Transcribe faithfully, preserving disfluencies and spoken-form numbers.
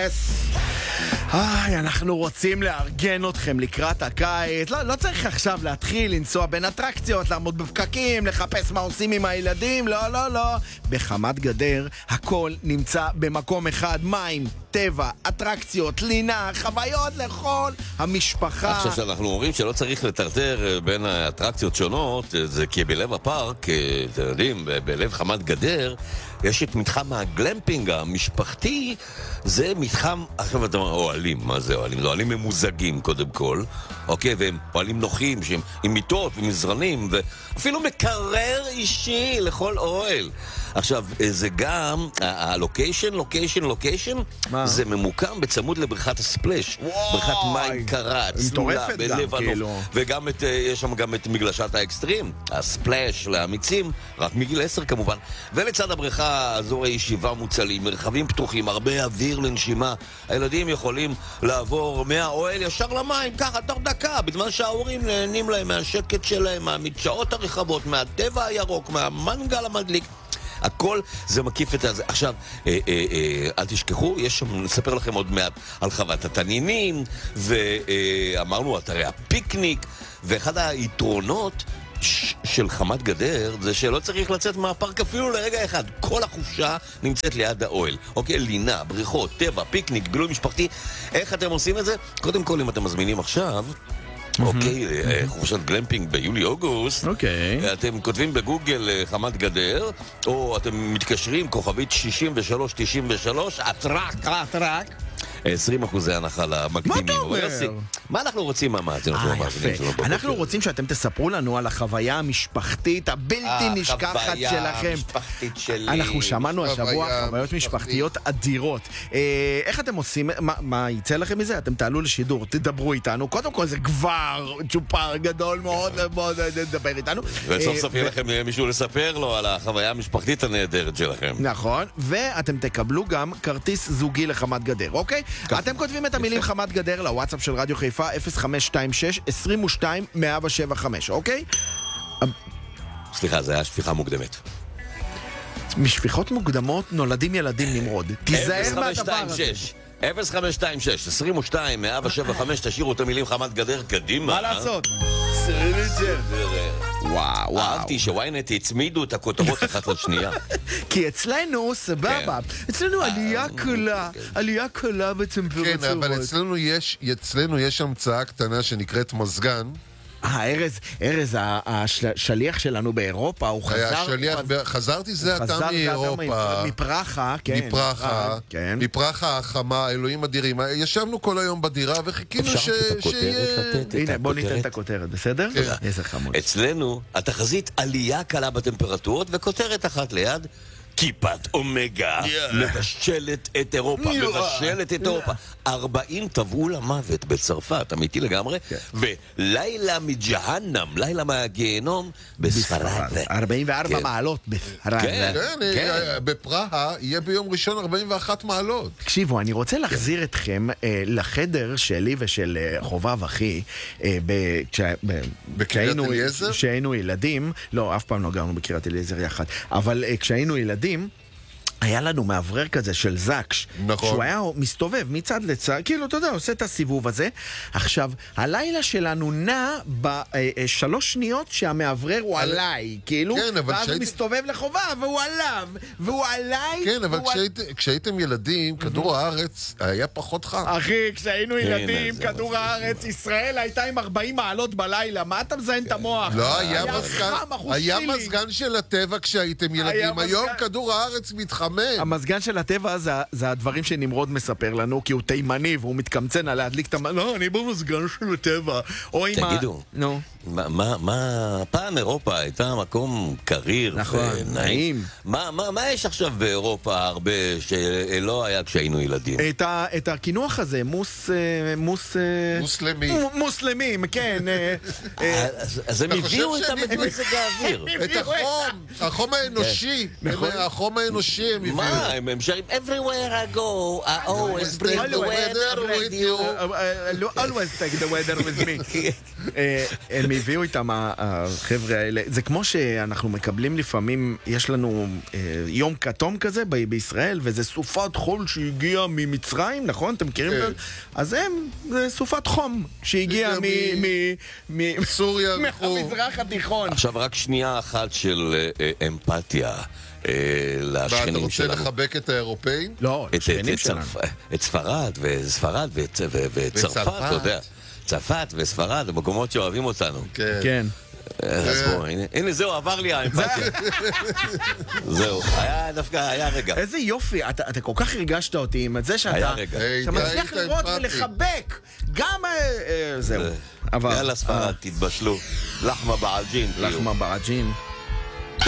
יס! איי, אנחנו רוצים לארגן אתכם לקראת הקיץ. לא, לא צריך עכשיו להתחיל לנסוע בין אטרקציות, לעמוד בפקקים, לחפש מה עושים עם הילדים. לא, לא, לא. בחמת גדר הכל נמצא במקום אחד. מים, טבע, אטרקציות, לינה, חוויות לכל המשפחה. עכשיו שאנחנו אומרים שלא צריך לטרטר בין אטרקציות שונות, זה כי בלב הפארק, אתם יודעים, בלב חמת גדר, יש את מתחם הגלמפינג המשפחתי. זה מתחם, עכשיו אתה אומר, אוהלים, מה זה אוהלים? זה אוהלים ממוזגים קודם כל, אוקיי, והם אוהלים נוחים, שהם עם מיטות ומזרנים, ואפילו מקרר אישי לכל אוהל. עכשיו, זה גם, הלוקיישן, לוקיישן, לוקיישן, זה ממוקם בצמוד לבריכת הספלש. בריכת מים קרה, צלולה, בלב הנוף. וגם את, יש שם גם את מגלשת האקסטרים, הספלש לאמיצים, רק מגיל עשר כמובן. ולצד הבריכה, אזורי ישיבה מוצלים, מרחבים פתוחים, הרבה אוויר לנשימה. הילדים יכולים לעבור מהאוהל ישר למים, ככה, תוך דקה, בזמן שההורים נהנים להם מהשקט שלהם, מהמדשאות הרחבות, מהטבע הירוק, מהמנגל המדליק. הכל זה מקיף את זה. עכשיו, אה, אה, אה, אל תשכחו, יש שם, נספר לכם עוד מעט על חוות התנינים, ואמרנו, אתרי הפיקניק, ואחד היתרונות של חמת גדר זה שלא צריך לצאת מהפארק אפילו לרגע אחד. כל החופשה נמצאת ליד האוהל. אוקיי, לינה, בריכות, טבע, פיקניק, בילוי משפחתי. איך אתם עושים את זה? קודם כל, אם אתם מזמינים עכשיו, אוקיי, חופשת גלמפינג ביולי-אוגוסט, אתם כותבים בגוגל חמת גדר, או אתם מתקשרים כוכבית שישים ושלוש תשעים ושלוש, אטרק, אטרק עשרים אחוזי הנחה למקדימים. מה אתה אומר? מה אנחנו רוצים מהמאזין? אנחנו רוצים שאתם תספרו לנו על החוויה המשפחתית הבלתי נשכחת שלכם. החוויה המשפחתית שלי. אנחנו שמענו השבוע חוויות משפחתיות אדירות. איך אתם עושים? מה יצא לכם מזה? אתם תעלו לשידור, תדברו איתנו. קודם כל זה כבר צ'ופר גדול מאוד לדבר איתנו. וסוף סוף יהיה לכם מישהו לספר לו על החוויה המשפחתית הנהדרת שלכם. נכון, ואתם תקבלו גם כרטיס זוגי לחמת גדר, אוקיי? אתם כותבים את המילים חמת גדר לוואטסאפ של רדיו חיפה אפס חמש שתיים שש עשרים ושתיים מאה שבע חמש, אוקיי? סליחה, זה היה שפיכה מוקדמת. משפיכות מוקדמות נולדים ילדים נמרוד. תיזהר מהדבר הזה. אפס חמש שתיים שש עשרים ושתיים מאה שבע חמש, תשאירו את המילים חמת גדר קדימה. מה לעשות? וואו, וואו. אהבתי שוויינט הצמידו את הכותרות אחת לשנייה. כי אצלנו, סבבה, אצלנו עלייה קלה, עלייה קלה בטמפרטורות. כן, אבל אצלנו יש המצאה קטנה שנקראת מזגן. אה, ארז, ארז, השליח שלנו באירופה, הוא חזר... חזרתי זה אתה מאירופה. מפרחה, כן. מפרחה, מפרחה החמה, אלוהים אדירים. ישבנו כל היום בדירה וחיכינו שיהיה... הנה, בוא ניתן את הכותרת, בסדר? איזה חמוד. אצלנו, התחזית עלייה קלה בטמפרטורות, וכותרת אחת ליד... כיפת אומגה, מבשלת את אירופה, מבשלת את אירופה. ארבעים טבעו למוות בצרפת, אמיתי לגמרי, ולילה מג'הנם, לילה מהגיהנום, בספרד. ארבעים וארבע מעלות בספרד. כן, בפראha יהיה ביום ראשון ארבעים ואחת מעלות. תקשיבו, אני רוצה להחזיר אתכם לחדר שלי ושל חובב אחי, בקריית אליעזר? כשהיינו ילדים, לא, אף פעם לא גרנו בקריית אליעזר יחד, אבל כשהיינו ילדים, היה לנו מעברר כזה של זקש, נכון. שהוא היה מסתובב מצד לצד, כאילו, אתה יודע, עושה את הסיבוב הזה. עכשיו, הלילה שלנו נע בשלוש שניות שהמעברר הוא על... עליי, כאילו, כן, ואז כשהיית... הוא מסתובב לחובה, והוא עליו, והוא עליי. כן, אבל והוא... כשהיית... כשהייתם ילדים, כדור הארץ היה פחות חם. אחי, כשהיינו ילדים, כדור הארץ, ישראל הייתה עם ארבעים מעלות בלילה, מה אתה מזיין את המוח? לא, היה מזגן, היה מזגן של הטבע כשהייתם ילדים, היום כדור הארץ מתחמם. המזגן של הטבע זה, זה הדברים שנמרוד מספר לנו, כי הוא תימני והוא מתקמצן על להדליק את המ... לא, אני במזגן של הטבע. תגידו, נו. מה, מה, מה, פעם אירופה הייתה מקום קריר ונעים. מה, מה, מה יש עכשיו באירופה הרבה שלא היה כשהיינו ילדים? את, ה, את הכינוח הזה, מוס... מוס... מוסלמי. מוסלמים, כן. אז הם הביאו את המזג האוויר. את החום, החום האנושי. החום האנושי הם הביאו? מה, הם שרים Everywhere I go, I always bring the weather with you. always take the weather with me. הם הביאו איתם, החבר'ה האלה. זה כמו שאנחנו מקבלים לפעמים, יש לנו יום כתום כזה בישראל, וזה סופת חול שהגיעה ממצרים, נכון? אתם מכירים? אז הם, זה סופת חום שהגיעה מסוריה, מהמזרח התיכון. עכשיו רק שנייה אחת של אמפתיה לשכנים שלנו. אתה רוצה לחבק את האירופאים? לא, לשכנים שלנו. את ספרד וספרד וצרפת, אתה יודע. צרפת וספרד, המקומות שאוהבים אותנו. כן. אז בואו, הנה זהו, עבר לי האמפתיה. זהו, היה דווקא, היה רגע. איזה יופי, אתה כל כך הרגשת אותי עם זה שאתה מצליח לראות ולחבק. גם זהו. יאללה ספרד, תתבשלו. לחמה בעג'ין. לחמה בעג'ין.